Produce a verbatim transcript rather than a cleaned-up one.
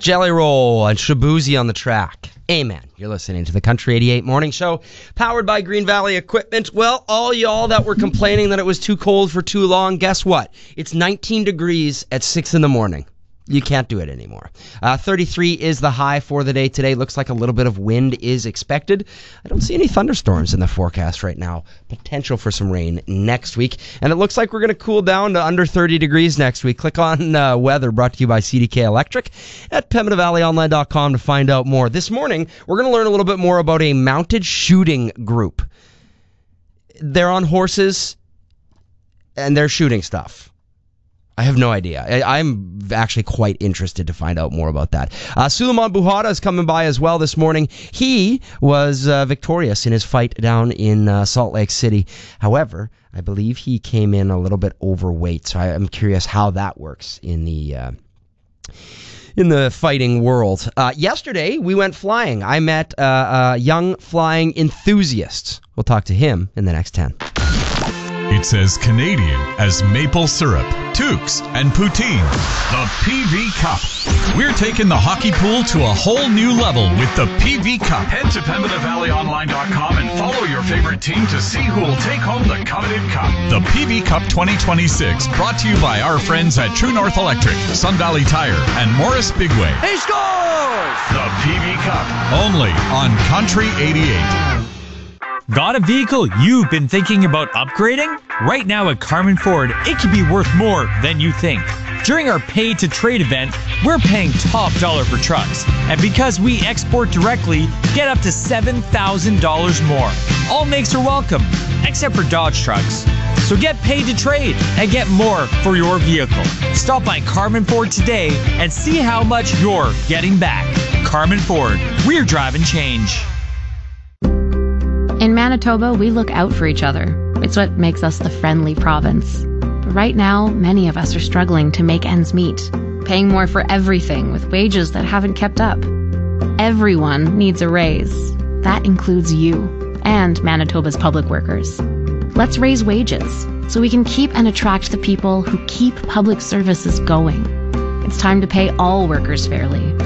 Jelly Roll and Shabuzi on the track. Amen. You're listening to the Country eighty-eight Morning Show, powered by Green Valley Equipment. Well, all y'all that were complaining that it was too cold for too long, guess what? It's nineteen degrees at six in the morning. You can't do it anymore. Uh, thirty-three is the high for the day today. Looks like a little bit of wind is expected. I don't see any thunderstorms in the forecast right now. Potential for some rain next week. And it looks like we're going to cool down to under thirty degrees next week. Click on uh, weather, brought to you by C D K Electric at pembina valley online dot com to find out more. This morning, we're going to learn a little bit more about a mounted shooting group. They're on horses and they're shooting stuff. I have no idea. I, I'm actually quite interested to find out more about that. Uh, Suleiman Bouhada is coming by as well this morning. He was uh, victorious in his fight down in uh, Salt Lake City. However, I believe he came in a little bit overweight, so I, I'm curious how that works in the uh, in the fighting world. Uh, yesterday, we went flying. I met uh, a young flying enthusiast. We'll talk to him in the next ten. It's as Canadian as maple syrup, toques, and poutine. The P V Cup. We're taking the hockey pool to a whole new level with the P V Cup. Head to pembina valley online dot com and follow your favorite team to see who will take home the coveted cup. The P V Cup twenty twenty-six, brought to you by our friends at True North Electric, Sun Valley Tire, and Morris Bigway. He scores! The P V Cup, only on Country eighty-eight. Got a vehicle you've been thinking about upgrading? Right now at Carman Ford, it can be worth more than you think. During our Pay to Trade event, we're paying top dollar for trucks. And because we export directly, get up to seven thousand dollars more. All makes are welcome, except for Dodge trucks. So get paid to trade and get more for your vehicle. Stop by Carman Ford today and see how much you're getting back. Carman Ford, we're driving change. In Manitoba, we look out for each other. It's what makes us the friendly province. But right now, many of us are struggling to make ends meet, paying more for everything with wages that haven't kept up. Everyone needs a raise. That includes you and Manitoba's public workers. Let's raise wages so we can keep and attract the people who keep public services going. It's time to pay all workers fairly.